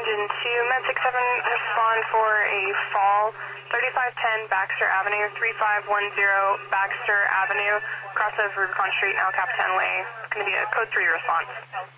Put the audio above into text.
Engine 2, Med 67, respond for a fall, 3510 Baxter Avenue, 3510 Baxter Avenue, cross of Rubicon Street, El Capitan Way. It's going to be a code 3 response.